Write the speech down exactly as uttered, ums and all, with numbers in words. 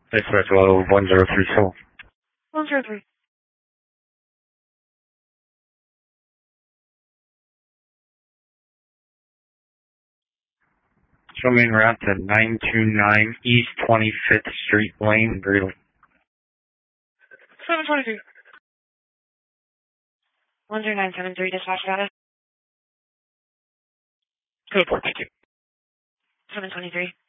Dispatch level one zero three Seoul. one zero three. Show me en route to nine two nine East twenty-fifth Street Lane, Greeley. seven twenty-two. one zero nine seven three, dispatch data. Code four, thank you. seven twenty-three.